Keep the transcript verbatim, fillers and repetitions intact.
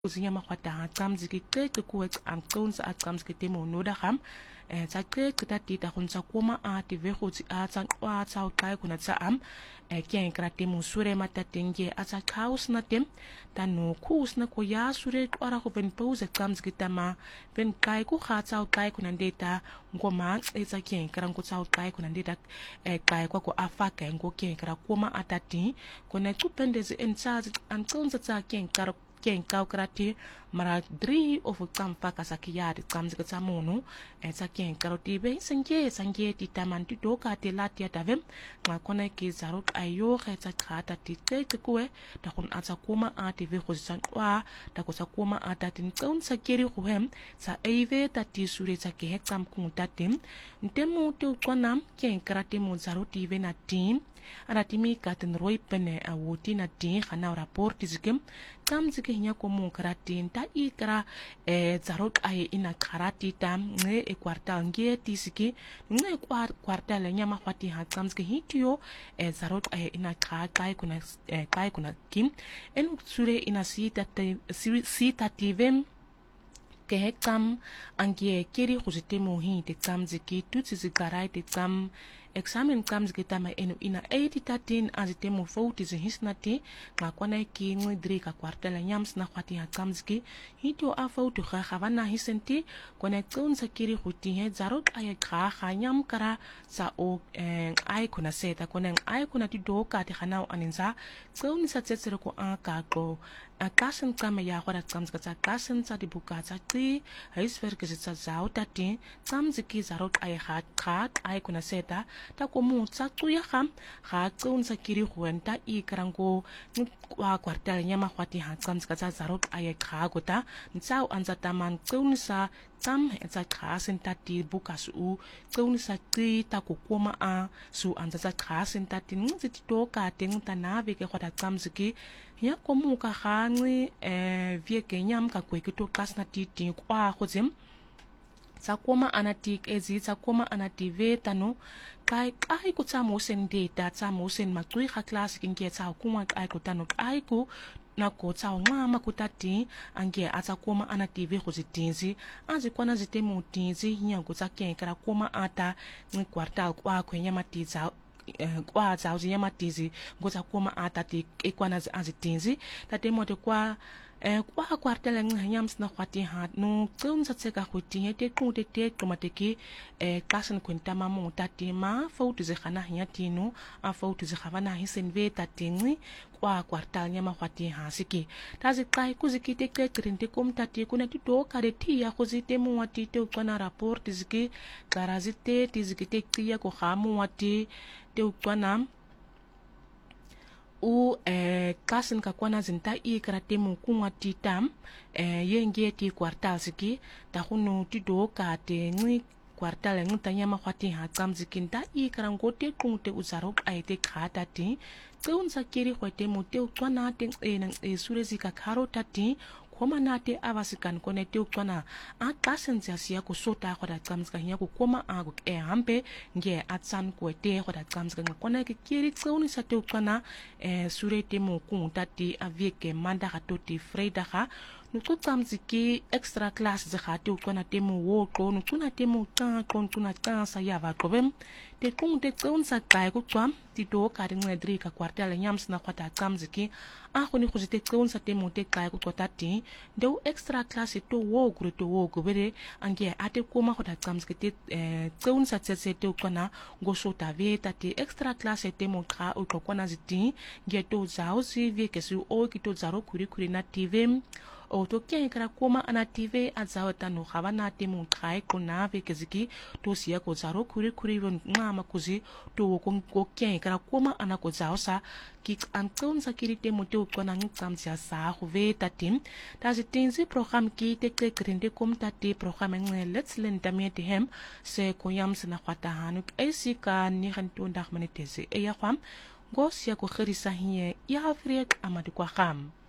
Kuzinya makwata tsamzi ki ke kuwe am tons a tsamzi ki temo noda ham eh tsa ke kita tita kunsa kuma a ti ve khuzi a tsa kwa tsa kai kuna tsa am eh kien kra temo sure mata tenge a tsa kaus na tem tanu kus na ko ya sure kwara ko ben pose tsamzi ki tama ben kai ku kha tsa kai kuna ndeta ngoma e tsa kien kra ko tsa kai kuna ndeta eh kai kwa ko afaka ngo kien kra kuma atati kuna tupendeze en tsa am tons tsa kien kra kien kau krati mara dri of kam paka sakiyadi kam zika tamunu e sa kien karoti be sanje sanje ti tamanti doka te latia tavem ma kona ki zaruk ayo khe sa khata ti te kuwe ta kun ata kuma ati ve khosan kwa ta ko sa kuma ata tin tsaun sa keri khuhem sa eve ta ti sure sa ke hekam kun tatim ntemu te kwanam kien krati mu zaruti ve na tim ana timi katen roi pene a woti na tin khana rapport tizikem kam zike hinya ko mu karatin ta ikra e zarok ay ina karati tam ne e kwartal nge tisiki ne kwartal nya ma khwati ha kam zike hitio e zarok ay ina ka kai kuna e kai kuna kim en sure ina sita sita tivem ke hekam angie keri khuzite mo hi te kam zike tutsi zikarai te kam examen comes get my enu ina eighty thirteen as it mo vote is hisnati nga kwana ki ngwe dri ka kwartela nyams na khwati ha kamski hitio a vote ga gavana hisenti kwana tsun sakiri khuti he zarot ay kha khanyam kara sa o ay kuna seta kwana ay kuna ti do ka ti khana aninza tsun sa tsetsere ko a ka ko a kasen kama ya khwara kamska sa kasen sa di buka sa ti haisver ke sa zauta ti kamski zarot ay kha kha ay kuna seta ta ko mu tsa tsuya kham ga tsun sa kiri khuenta i karango kwa kwartal nyama khwati ha tsams ka tsa zarot ay kha gota ntsao anza taman tsun sa tsam tsa kha senta ti bukas u tsun sa ti ta ko koma a su anza tsa kha senta ti ngi ti to ka teng ta na ve ke khwata tsams ki ya ko mu ka ga ngi eh vie ke nyam ka kwe ke to kas na ti ti kwa khozem sa koma anatik ezi sa koma anative tano kai kai ku tsa mo sen data tsa mo sen ma tui kha class kin ke tsa kuma kai ku tano kai ku na ko tsa nga ma ku tati ange atsa koma anative go zitinzi azi kwana zitemo tinzi nya ku tsa ken kra koma ata ni kwartal kwa kwenya matiza kwa tsa uzi yamatizi go tsa koma ata ti ekwana azitinzi tatemo te kwa eh kwa kwartela nganyams na khwati ha no tsun sa tseka khuti he te ku te te tomateki eh kasen kwenta mamu tati ma foutu ze khana hnya tinu a foutu ze khavana hisen ve tatingi kwa kwartal nya ma khwati ha siki tazi kai kuzikite ke trinte kom tati kuna ti to kare ti ya khuzite mu wati te ukwana rapport ziki karazite tizikite tiya ko khamu wati te ukwana u eh kasen ka kwana zinta i karate mu kunwa titam eh yenge ti kwartal siki ta khunu ti do ka te ngi kwartal ngi tanya ma khwati ha tsam zikinta i karangote kunte uzarok aite khata ti tsun sakiri khote mu te ukwana te e nang e sure zika kharo tati koma nate avasikan konete ukwana a kasen sia ko sota khoda tsamska hiya ko koma a go e hampe nge atsan ko te khoda tsamska ngakona ke kiri tsauni sa te ukwana e surete mo ku tati avieke manda hatoti freida ha nuko tsamziki extra class ze khati ukwana te mo wo ko nukuna te mo ta kon tuna ta sa ya va problem te kung te tsaun sa kai ko twam ti do ka ri ngedri ka kwartala nyams na khota tsamziki a khoni khuzite tsaun sa te mo te kai ko tati do extra class to wo gru to wo go bere ange ate koma khota tsamziki te tsaun sa tsetse te ukwana go sota ve tati extra class te mo kha o kona ziti nge to zauzi vie ke su o ki to zaro kuri kuri na tv o to kien kra koma ana tv azawata no khabana te mu khai kona ve keziki to sia ko zaro kuri kuri ron ngama kuzi to ko ko kien kra koma ana ko zawsa ki antun sakirite mu te ukona ngam sia sa ho ve tatim ta zitinzi program ki te te krinde kom tati program ngel let's learn tamete hem se ko yam sna khwata hanuk esika ni khantu ndak manetese e ya kham go sia ko khirisa hiye ya afriek amadi kwa kham